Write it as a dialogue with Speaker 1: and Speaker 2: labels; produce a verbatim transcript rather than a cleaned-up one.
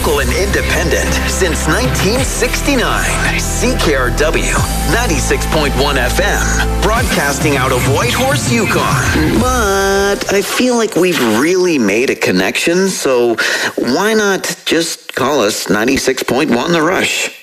Speaker 1: local and independent since nineteen sixty-nine. C K R W, ninety-six point one F M, broadcasting out of Whitehorse, Yukon. But I feel like we've really made a connection, so why not just call us ninety-six point one The Rush?